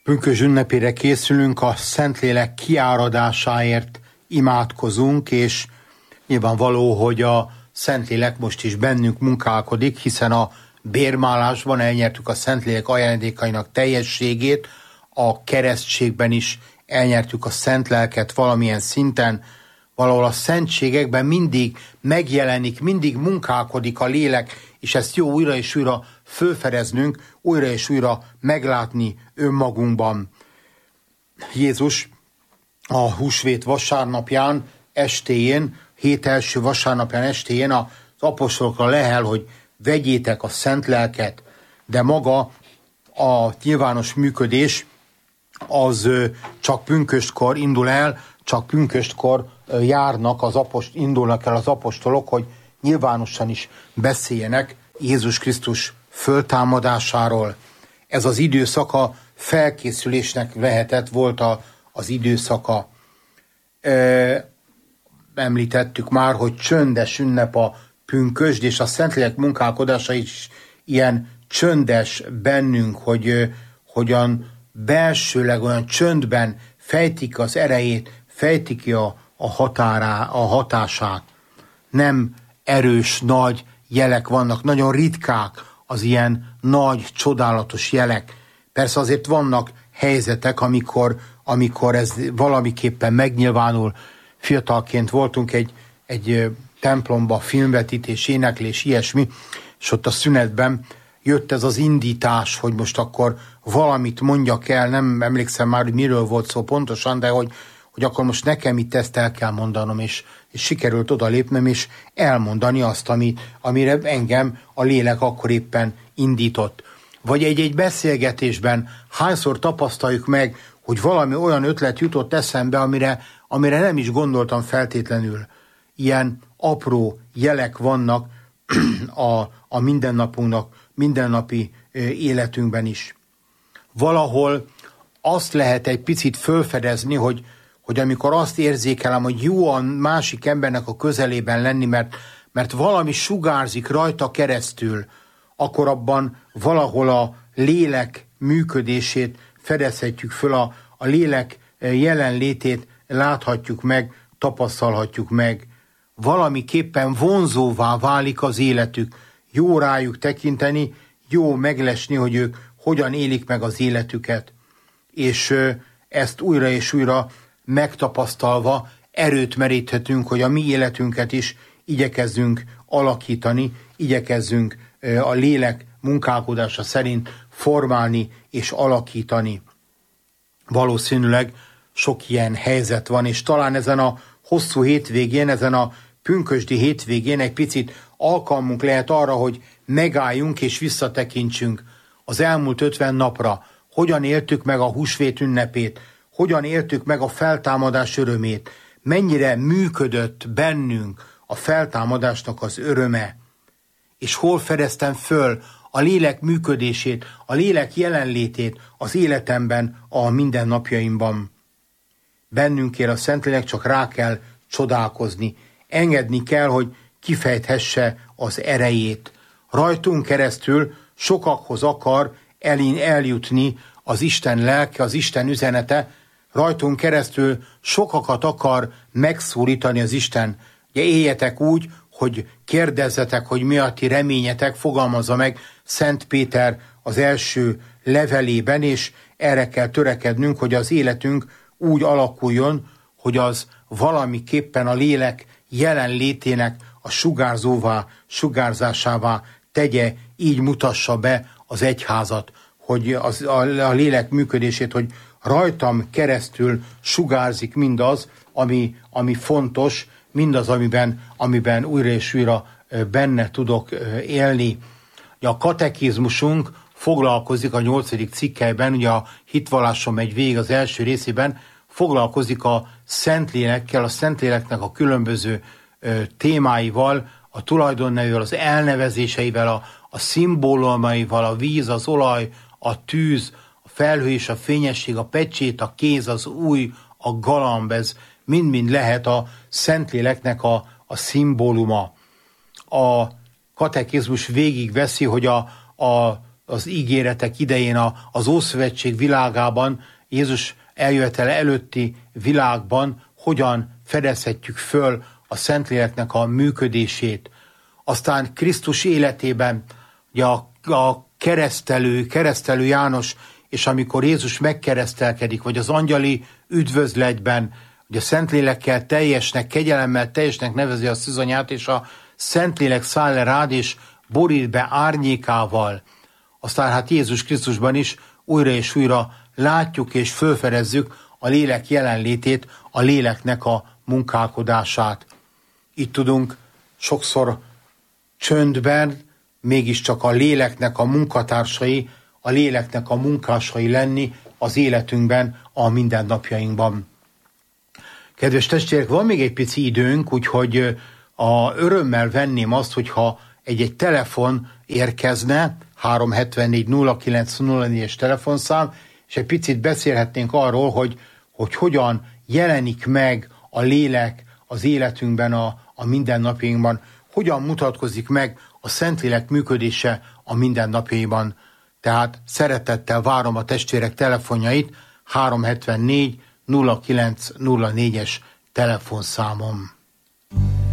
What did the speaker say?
Pünkösd ünnepére készülünk, a Szentlélek kiáradásáért imádkozunk, és nyilvánvaló, hogy a Szentlélek most is bennünk munkálkodik, hiszen a bérmálásban elnyertük a Szentlélek ajándékainak teljességét, a keresztségben is elnyertük a Szent Lelket valamilyen szinten, valahol a szentségekben mindig megjelenik, mindig munkálkodik a lélek, és ezt jó újra és újra fölfedeznünk, újra és újra meglátni önmagunkban. Jézus a húsvét vasárnapján estéjén, hét első vasárnapján estéjén az apostolokra lehel, hogy vegyétek a Szent Lelket, de maga a nyilvános működés az csak pünköstkor indul el, csak pünköstkor indulnak el az apostolok, hogy nyilvánosan is beszéljenek Jézus Krisztus föltámadásáról. Ez az időszaka felkészülésnek volt az időszaka. Említettük már, hogy csöndes ünnep a pünkösd, és a Szentlélek munkálkodása is ilyen csöndes bennünk, hogy hogyan belsőleg olyan csöndben fejtik az erejét, fejtik ki a hatását. Nem erős, nagy jelek vannak, nagyon ritkák az ilyen nagy, csodálatos jelek. Persze azért vannak helyzetek, amikor ez valamiképpen megnyilvánul. Fiatalként voltunk egy templomba, filmvetítés, éneklés, ilyesmi, és ott a szünetben jött ez az indítás, hogy most akkor valamit mondjak el, nem emlékszem már, hogy miről volt szó pontosan, de hogy akkor most nekem itt ezt el kell mondanom, és sikerült odalépnem, és elmondani azt, amire engem a lélek akkor éppen indított. Vagy egy beszélgetésben hányszor tapasztaljuk meg, hogy valami olyan ötlet jutott eszembe, amire nem is gondoltam feltétlenül. Ilyen apró jelek vannak a mindennapi életünkben is. Valahol azt lehet egy picit fölfedezni, hogy amikor azt érzékelem, hogy jó a másik embernek a közelében lenni, mert valami sugárzik rajta keresztül, akkor abban valahol a lélek működését fedezhetjük föl, a lélek jelenlétét láthatjuk meg, tapasztalhatjuk meg. Valamiképpen vonzóvá válik az életük. Jó rájuk tekinteni, jó meglesni, hogy ők hogyan élik meg az életüket. És ezt újra és újra megtapasztalva erőt meríthetünk, hogy a mi életünket is igyekezzünk alakítani, igyekezzünk a lélek munkálkodása szerint formálni és alakítani. Valószínűleg sok ilyen helyzet van, és talán ezen a hosszú hétvégén, ezen a pünkösdi hétvégén egy picit alkalmunk lehet arra, hogy megálljunk és visszatekintsünk az elmúlt 50 napra. Hogyan éltük meg a húsvét ünnepét, hogyan éltük meg a feltámadás örömét, mennyire működött bennünk a feltámadásnak az öröme, és hol fedeztem föl a lélek működését, a lélek jelenlétét az életemben, a mindennapjaimban. Bennünkért a Szentlélek csak rá kell csodálkozni, engedni kell, hogy kifejthesse az erejét. Rajtunk keresztül sokakhoz akar eljutni az Isten lelke, az Isten üzenete, rajtunk keresztül sokakat akar megszólítani az Isten. Ugye éljetek úgy, hogy kérdezzetek, hogy mi a ti reményetek, fogalmazza meg Szent Péter az első levelében, és erre kell törekednünk, hogy az életünk úgy alakuljon, hogy az valamiképpen a lélek jelenlétének a sugárzásává tegye, így mutassa be az egyházat, hogy a lélek működését, hogy rajtam keresztül sugárzik mindaz, ami fontos, mindaz, amiben újra és újra benne tudok élni. A katekizmusunk foglalkozik a 8. cikkelyben, ugye a hitvalláson megy végig az első részében, foglalkozik a Szentlélekkel, a Szentléleknek a különböző témáival, a tulajdonnevével, az elnevezéseivel, a szimbólumaival, a víz, az olaj, a tűz, a felhő és a fényesség, a pecsét, a kéz, az ujj, a galamb, ez mind-mind lehet a Szentléleknek a szimbóluma. A katekizmus végigveszi, hogy a az ígéretek idején az Ószövetség világában, Jézus eljövetele előtti világban hogyan fedezhetjük föl a Szentléleknek a működését. Aztán Krisztus életében ugye a keresztelő János, és amikor Jézus megkeresztelkedik, vagy az angyali üdvözletben, hogy a Szentlélekkel teljesnek, kegyelemmel teljesnek nevezi a szűzanyát, és a Szentlélek száll le rád, és borít be árnyékával. Aztán hát Jézus Krisztusban is újra és újra látjuk és fölfedezzük a lélek jelenlétét, a léleknek a munkálkodását. Itt tudunk sokszor csöndben, mégiscsak a léleknek a munkatársai, a léleknek a munkásai lenni az életünkben, a mindennapjainkban. Kedves testvérek, van még egy pici időnk, úgyhogy örömmel venném azt, hogyha egy telefon érkezne, 374 0904-es telefonszám, és egy picit beszélhetnénk arról, hogy hogyan jelenik meg a lélek az életünkben, a mindennapjainkban, hogyan mutatkozik meg a Szentlélek működése a mindennapjaiban. Tehát szeretettel várom a testvérek telefonjait 374 0904-es telefonszámom.